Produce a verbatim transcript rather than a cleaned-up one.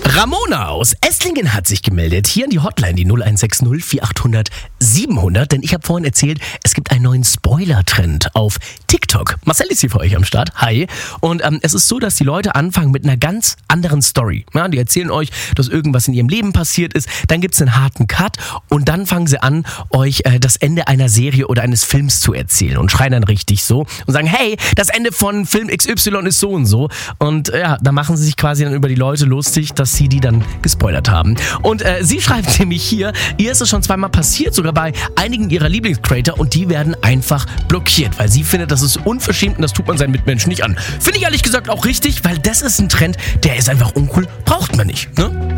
Ramona aus Esslingen hat sich gemeldet. Hier an die Hotline, die null eins sechs null vier achthundert siebenhundert. Denn ich habe vorhin erzählt, es gibt einen neuen Spoiler-Trend auf TikTok. Marcel ist hier für euch am Start. Hi. Und ähm, es ist so, dass die Leute anfangen mit einer ganz anderen Story. Ja, die erzählen euch, dass irgendwas in ihrem Leben passiert ist. Dann gibt's einen harten Cut und dann fangen sie an, euch äh, das Ende einer Serie oder eines Films zu erzählen und schreien dann richtig so und sagen, hey, das Ende von Film X Y ist so und so. Und äh, ja, da machen sie sich quasi dann über die Leute lustig, dass sie die dann gespoilert haben. Und äh, sie schreibt nämlich hier, ihr ist es schon zweimal passiert, sogar bei einigen ihrer Lieblingscreator, und die werden einfach blockiert, weil sie findet, das ist unverschämt und das tut man seinen Mitmenschen nicht an. Finde ich ehrlich gesagt auch richtig, weil das ist ein Trend, der ist einfach uncool, braucht man nicht, ne?